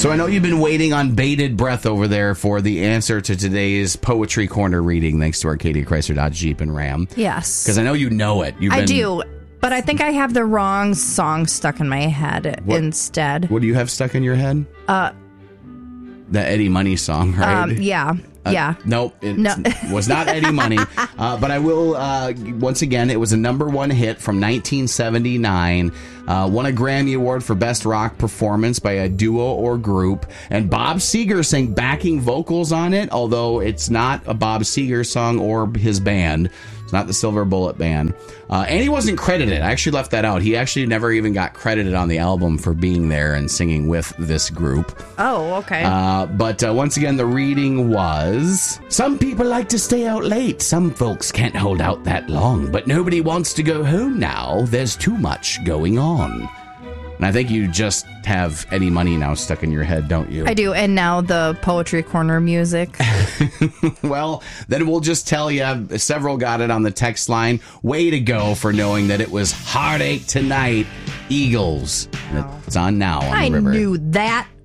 So I know you've been waiting on bated breath over there for the answer to today's Poetry Corner reading, thanks to Arcadia Chrysler Dodge Jeep and Ram. Yes. Because I know you know it. I do, but I think I have the wrong song stuck in my head instead. What do you have stuck in your head? The Eddie Money song, right? Yeah. Nope, it was not Eddie Money. But I will, once again, it was a number one hit from 1979. Won a Grammy Award for Best Rock Performance by a duo or group. And Bob Seger sang backing vocals on it, although it's not a Bob Seger song or his band. It's not the Silver Bullet Band. And he wasn't credited. I actually left that out. He actually never even got credited on the album for being there and singing with this group. Oh, okay. But once again, the reading was, some people like to stay out late. Some folks can't hold out that long, but nobody wants to go home now. There's too much going on. And I think you just have Eddie Money now stuck in your head, don't you? I do. And now the Poetry Corner music. Well, then we'll just tell you, several got it on the text line. Way to go for knowing that it was Heartache Tonight, Eagles. And it's on now on the river. I knew that.